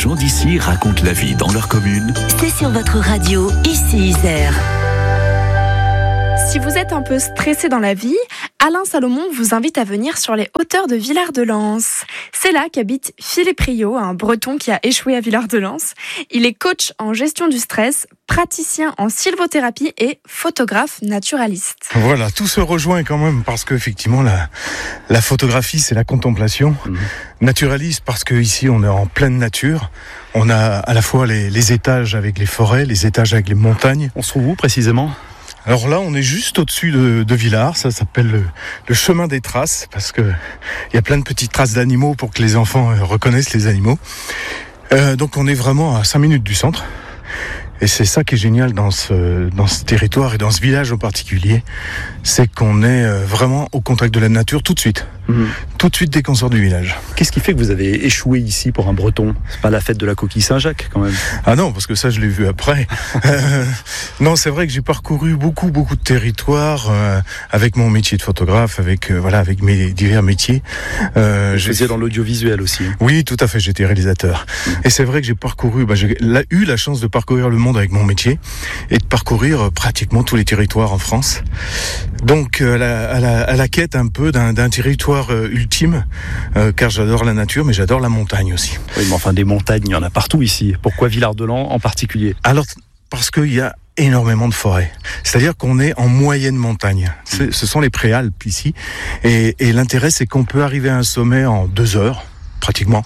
gens d'ici racontent la vie dans leur commune. C'est sur votre radio, ici Isère. Si vous êtes un peu stressé dans la vie, Alain Salomon vous invite à venir sur les hauteurs de Villard-de-Lans. C'est là qu'habite Philippe Riot, un breton qui a échoué à Villard-de-Lans. Il est coach en gestion du stress, praticien en sylvothérapie et photographe naturaliste. Voilà, tout se rejoint quand même parce qu'effectivement la photographie c'est la contemplation. Naturaliste parce qu'ici on est en pleine nature. On a à la fois les étages avec les forêts, les étages avec les montagnes. On se trouve où précisément ? Alors là, on est juste au-dessus de Villars, ça s'appelle le chemin des traces, parce que il y a plein de petites traces d'animaux pour que les enfants reconnaissent les animaux. Donc on est vraiment à 5 minutes du centre. Et c'est ça qui est génial dans ce territoire et dans ce village en particulier, c'est qu'on est vraiment au contact de la nature tout de suite. Tout de suite dès qu'on sort du village. Qu'est-ce qui fait que vous avez échoué ici pour un breton ? C'est pas la fête de la coquille Saint-Jacques quand même. Ah non, parce que ça je l'ai vu après. Non, c'est vrai que j'ai parcouru beaucoup de territoires avec mon métier de photographe, avec mes divers métiers. Je faisais dans l'audiovisuel aussi. Oui, tout à fait, j'étais réalisateur. Et c'est vrai que j'ai parcouru, j'ai eu la chance de parcourir le monde avec mon métier et de parcourir pratiquement tous les territoires en France. Donc à la quête un peu d'un territoire ultime, car j'adore la nature, mais j'adore la montagne aussi. Oui, mais enfin des montagnes, il y en a partout ici. Pourquoi Villard-de-Lans en particulier ? Alors, parce qu'il y a énormément de forêts. C'est-à-dire qu'on est en moyenne montagne. Ce sont les préalpes ici. Et l'intérêt, c'est qu'on peut arriver à un sommet en 2 heures. Pratiquement.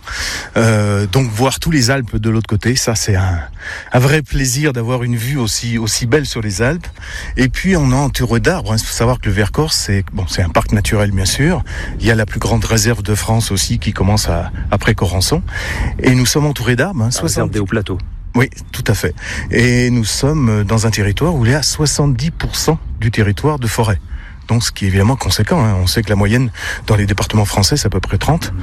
Donc voir tous les Alpes de l'autre côté, ça c'est un vrai plaisir d'avoir une vue aussi belle sur les Alpes. Et puis on est entouré d'arbres. Il faut savoir que le Vercors c'est un parc naturel bien sûr. Il y a la plus grande réserve de France aussi qui commence après Corançon. Et nous sommes entourés d'arbres. 60 des hauts plateaux. Oui, tout à fait. Et nous sommes dans un territoire où il y a 70% du territoire de forêt. Donc, ce qui est évidemment conséquent. On sait que la moyenne dans les départements français, c'est à peu près 30.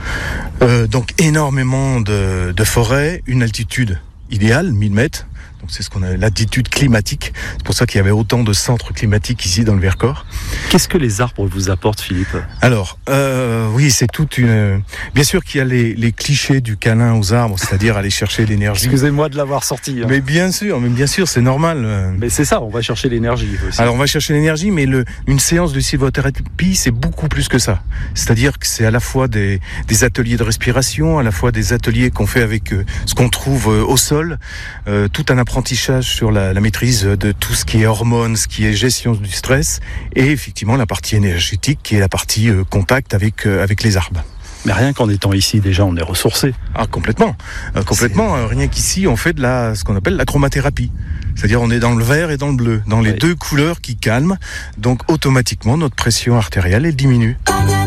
Donc, énormément de forêts, une altitude idéale, 1000 mètres. Donc, c'est ce qu'on a, l'altitude climatique. C'est pour ça qu'il y avait autant de centres climatiques ici dans le Vercors. Qu'est-ce que les arbres vous apportent, Philippe ? Alors, oui, c'est toute une... Bien sûr qu'il y a les clichés du câlin aux arbres, c'est-à-dire aller chercher l'énergie. Excusez-moi de l'avoir sorti. Mais bien sûr, c'est normal. Mais c'est ça, on va chercher l'énergie aussi. Alors, on va chercher l'énergie, mais une séance de sylvothérapie, c'est beaucoup plus que ça. C'est-à-dire que c'est à la fois des ateliers de respiration, à la fois des ateliers qu'on fait avec ce qu'on trouve au sol, tout un apprentissage sur la maîtrise de tout ce qui est hormones, ce qui est gestion du stress, et effectivement la partie énergétique qui est la partie contact avec les arbres. Mais rien qu'en étant ici, déjà, on est ressourcé. Ah, complètement. Rien qu'ici, on fait ce qu'on appelle la chromathérapie. C'est-à-dire, on est dans le vert et dans le bleu, dans les deux couleurs qui calment. Donc, automatiquement, notre pression artérielle, elle diminue.